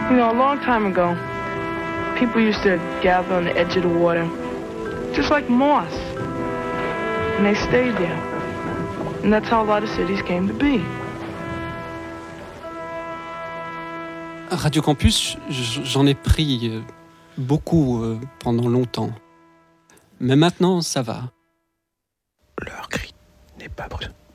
You know, a long time ago, people used to gather on the edge of the water, just like moss. And they stayed there. And that's how a lot of cities came to be. Radio Campus, j'en ai pris beaucoup pendant longtemps. Mais maintenant, ça va. Leur cri n'est pas brut.